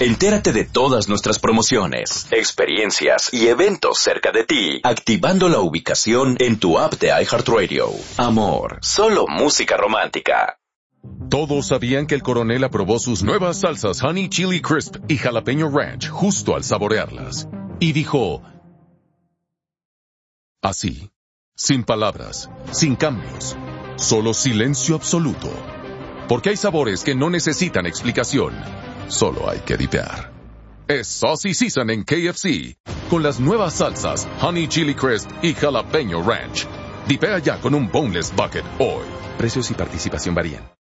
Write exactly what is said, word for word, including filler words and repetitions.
Entérate de todas nuestras promociones, experiencias y eventos cerca de ti, activando la ubicación en tu app de iHeartRadio. Amor, solo música romántica. Todos sabían que el coronel aprobó sus nuevas salsas Honey Chili Crisp y Jalapeño Ranch justo al saborearlas. Y dijo... así, sin palabras, sin cambios, solo silencio absoluto. Porque hay sabores que no necesitan explicación, solo hay que dipear. Es Saucy Season en K F C, con las nuevas salsas Honey Chili Crisp y Jalapeño Ranch. Dipea ya con un Boneless Bucket hoy. Precios y participación varían.